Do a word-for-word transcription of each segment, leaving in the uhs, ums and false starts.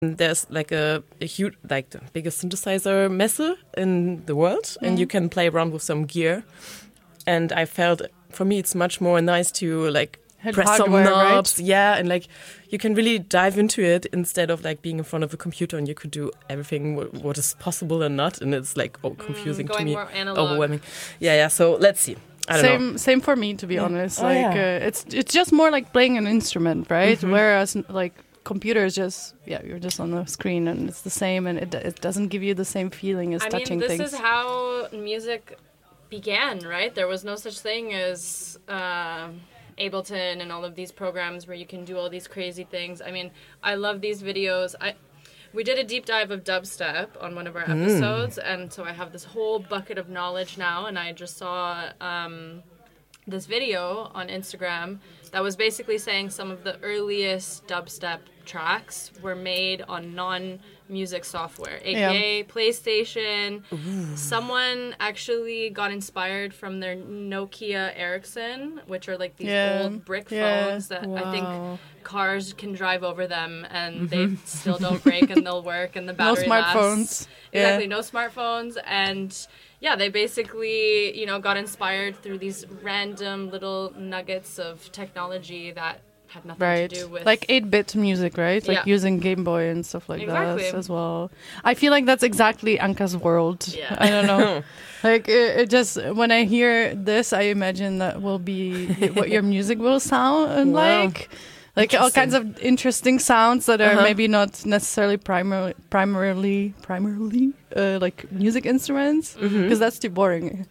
there's like a, a huge, like the biggest synthesizer messe in the world, mm-hmm. and you can play around with some gear. And I felt, for me, it's much more nice to like Had press hardware, some knobs, right? yeah, and like you can really dive into it instead of like being in front of a computer and you could do everything w- what is possible and not, and it's like oh confusing mm, to me, more analog. overwhelming. Yeah, yeah. So let's see. I don't same, know. same for me, to be yeah. honest. Oh, like yeah. uh, it's it's just more like playing an instrument, right? Mm-hmm. Whereas like computer is just yeah, you're just on the screen and it's the same, and it it doesn't give you the same feeling as I touching mean, this things. is how music began, right? There was no such thing as uh, Ableton and all of these programs where you can do all these crazy things. I mean, I love these videos. I we did a deep dive of dubstep on one of our Mm. episodes, and so I have this whole bucket of knowledge now, and I just saw um, this video on Instagram that was basically saying some of the earliest dubstep tracks were made on non-music software, aka Yeah. PlayStation. Ooh. Someone actually got inspired from their Nokia Ericsson, which are like these Yeah. old brick Yeah. phones that Wow. I think cars can drive over them and Mm-hmm. they still don't break and they'll work and the No battery smartphones. lasts. Yeah. Exactly, no smartphones. And yeah, they basically, you know, got inspired through these random little nuggets of technology that had nothing Right, to do with like eight-bit music, right? Like Yeah. using Game Boy and stuff like Exactly. that as well. I feel like that's exactly Anka's world. Yeah. I don't know. Like it, it just when I hear this, I imagine that will be what your music will sound Wow. like. Like all kinds of interesting sounds that are Uh-huh. maybe not necessarily primar- primarily primarily uh, like music instruments, because Mm-hmm. that's too boring.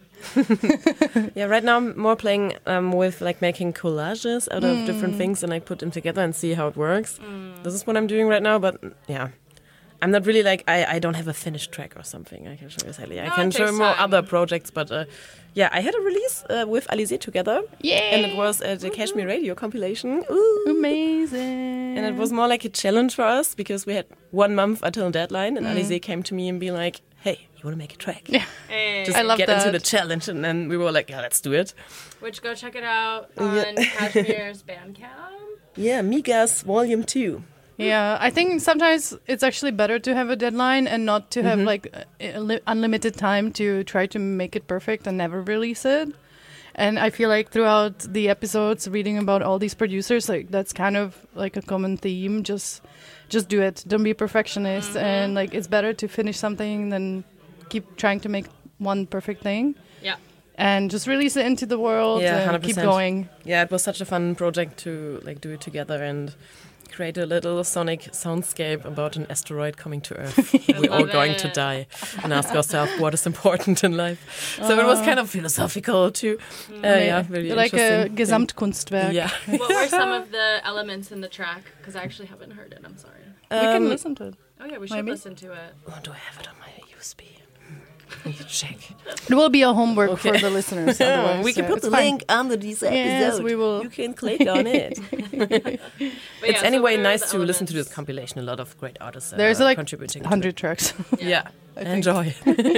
Yeah, right now I'm more playing um, with like making collages out of different things and I put them together and see how it works. This is what I'm doing right now, but yeah. I'm not really like, I, I don't have a finished track or something I can show you, Sally. I No, can it show you takes more time. other projects, but uh, yeah, I had a release uh, with Alizé together. Yeah, And it was uh, the Kashmir Radio compilation. Ooh. amazing. And it was more like a challenge for us because we had one month until deadline and Alizé came to me and be like, hey, you want to make a track? Yeah. Hey, Just I love get that. into the challenge. And then we were like, yeah, let's do it. which go check it out on Kashmir's Bandcamp. Yeah, Migas Volume two. Yeah, I think sometimes it's actually better to have a deadline and not to have like a- a li- unlimited time to try to make it perfect and never release it. And I feel like throughout the episodes, reading about all these producers, like that's kind of like a common theme. Just, just do it. Don't be a perfectionist. And like it's better to finish something than keep trying to make one perfect thing. Yeah. And just release it into the world Yeah, and one hundred keep percent. going. Yeah, it was such a fun project to like do it together and create a little sonic soundscape about an asteroid coming to Earth. We're all love going it. to die and ask ourselves what is important in life. So it was kind of philosophical too. Uh, yeah, really Like a interesting. Gesamtkunstwerk. Yeah. What were some of the elements in the track? Because I actually haven't heard it. I'm sorry. We can Um, listen to it. Oh yeah, we should Maybe. listen to it. Oh, do I have it on my U S B? I need to check. It will be a homework Okay. for the listeners. Otherwise, we can uh, put it's the fine. link under this episode. Yes, we will. You can click on it. But It's yeah, so anyway what are nice the to listen to elements? this compilation. A lot of great artists that There's are like contributing. one hundred tracks. To it. Yeah, I think. enjoy.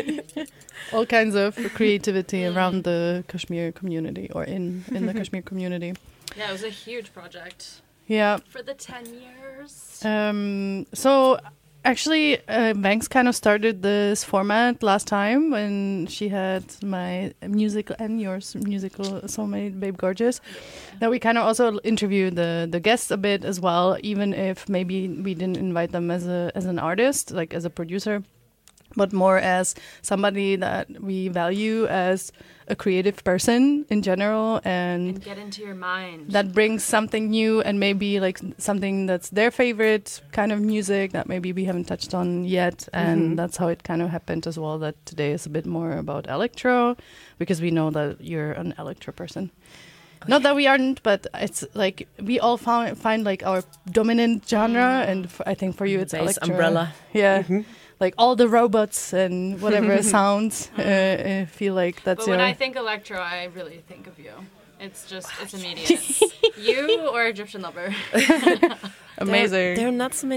All kinds of creativity around the Kashmir community or in, in the Kashmir community. Yeah, it was a huge project Yeah. for the ten years. Um, so actually, uh, Banks kind of started this format last time when she had my musical and yours musical soulmate, Babe Gorgeous. That we kind of also interviewed the the guests a bit as well, even if maybe we didn't invite them as a as an artist, like as a producer, but more as somebody that we value as a creative person in general, and And get into your mind. that brings something new and maybe like something that's their favorite kind of music that maybe we haven't touched on yet. And Mhm. that's how it kind of happened as well, that today is a bit more about electro, because we know that you're an electro person. Not that we aren't, but it's like we all found, find like our dominant genre, and f- I think for you it's Bass electro. umbrella. Yeah, Mhm. like all the robots and whatever sounds. Uh, I feel like that's But your. when I think electro, I really think of you. It's just, it's immediate. You or Egyptian Lover. Amazing. There, there are not so many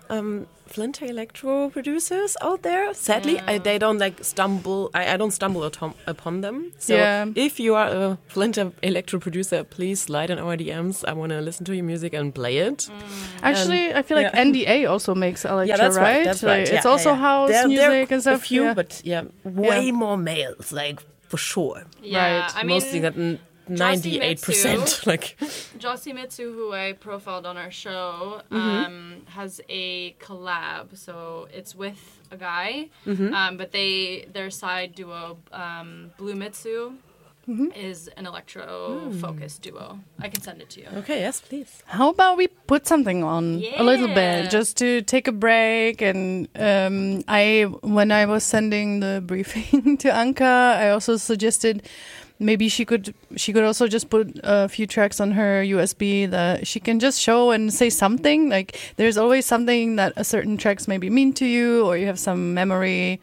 um, flinty electro producers out there. Sadly, I, they don't like stumble. I, I don't stumble atom, upon them. So Yeah. if you are a flinty electro producer, please slide in our D Ms. I want to listen to your music and play it. Actually, Um, I feel like yeah. N D A also makes electro, Yeah, that's right. That's right. Like, yeah, it's also yeah, yeah. house there, music there and stuff. A few, yeah. but yeah, way Yeah. more males, like for sure. Yeah, Right. I mean, Mostly that ninety-eight percent. Like, Josimitsu, who I profiled on our show, Mm-hmm. um, has a collab. So it's with a guy, Mm-hmm. um, but they their side duo, um, Blue Mitsu, Mm-hmm. is an electro-focused duo. I can send it to you. okay, yes, please. How about we put something on a little Yeah. bit just to take a break? And um, I, when I was sending the briefing to Anka, I also suggested maybe she could she could also just put a few tracks on her U S B that she can just show and say something. Like there's always something that a certain tracks maybe mean to you, or you have some memory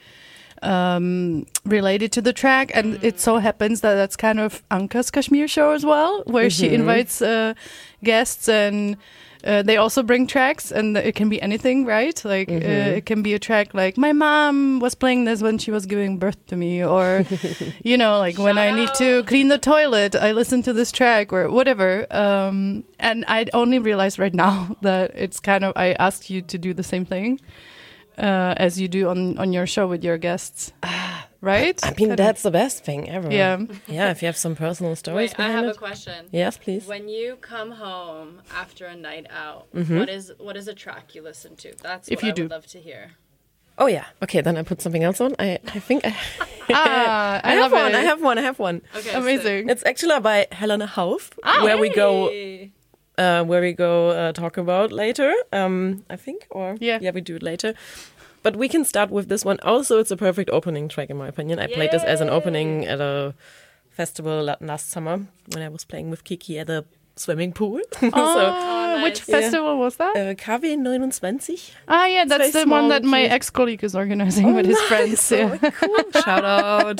um, related to the track. And it so happens that that's kind of Anka's Kashmir show as well, where she invites uh, guests and uh, they also bring tracks, and it can be anything, right? Like uh, it can be a track like my mom was playing this when she was giving birth to me, or you know, like when I need to clean the toilet, I listen to this track or whatever. Um, and I only realized right now that it's kind of I asked you to do the same thing uh, as you do on on your show with your guests, right? I mean, Kind of- that's the best thing ever. yeah. Yeah, if you have some personal stories Wait, I behind have a it. question. Yes, please. When you come home after a night out, Mm-hmm. what is what is a track you listen to? That's If what you I do. would love to hear. Oh yeah. Okay, then I put something else on. I, I think I, Ah, I, I love have one. it. I have one. I have one. Okay, Amazing. It's actually by Helena Hauf, where we go, Hey. uh, where we go uh, talk about later. Um, I think, or Yeah. yeah, we do it later. But we can start with this one. Also, it's a perfect opening track in my opinion. I played this as an opening at a festival la- last summer when I was playing with Kiki at a swimming pool. Oh, nice. which Yeah. festival was that? so uh, K W twenty-nine. Ah, yeah, that's very the one small, that my cute. ex-colleague is organizing with his friends. So Yeah. cool. Shout out.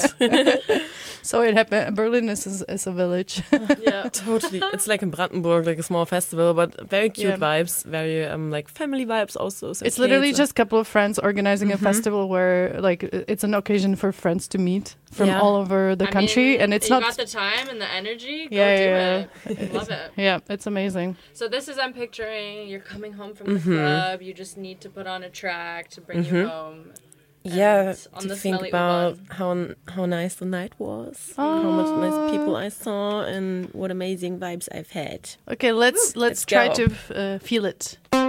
So it happened. Berlin is, is a village. Yeah. Totally. It's like in Brandenburg, like a small festival, but very cute Yeah. vibes, very um like family vibes also. So It's literally kids, just a couple of friends organizing a festival where, like, it's an occasion for friends to meet from Yeah. all over the I country, mean, and it's you not. got the time and the energy. Go Yeah, do yeah, it. Love it. Yeah, it's amazing. So this is I'm picturing. You're coming home from the Mm-hmm. club. You just need to put on a track to bring you home. yeah, and on to the think smelly about U-Bahn. how how nice the night was, how much nice people I saw, and what amazing vibes I've had. Okay, let's let's, let's try go. to uh, feel it.